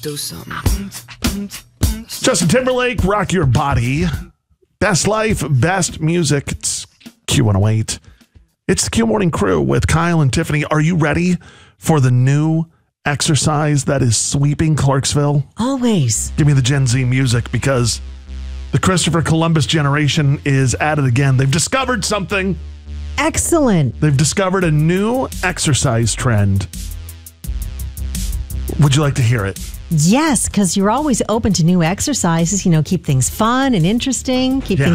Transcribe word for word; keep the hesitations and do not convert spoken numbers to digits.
do something. Justin Timberlake, Rock Your Body. Best life, best music. It's Q one oh eight. It's the Q Morning Crew with Kyle and Tiffany. Are you ready for the new exercise that is sweeping Clarksville? Always. Give me the Gen Z music, because the Christopher Columbus generation is at it again. They've discovered something. Excellent. They've discovered a new exercise trend. Would you like to hear it? Yes, because you're always open to new exercises. You know, keep things fun and interesting. Keep Yeah. things